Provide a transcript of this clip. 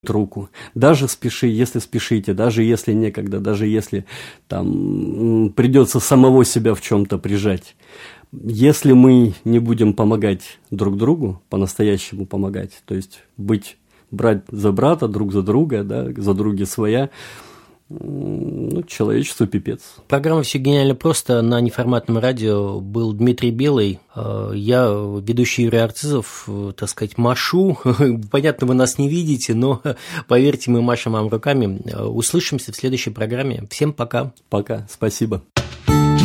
руку. Даже если спешите, даже если некогда, даже если там придется самого себя в чем-то прижать. Если мы не будем помогать друг другу, по-настоящему помогать, то есть брать за брата, друг за друга, да, за други своя, человечеству пипец. Программа «Все гениально просто» на неформатном радио был Дмитрий Белый. Я, ведущий Юрий Арцизов, так сказать, машу. Понятно, вы нас не видите, но поверьте, мы машем вам руками. Услышимся в следующей программе. Всем пока. Пока, спасибо.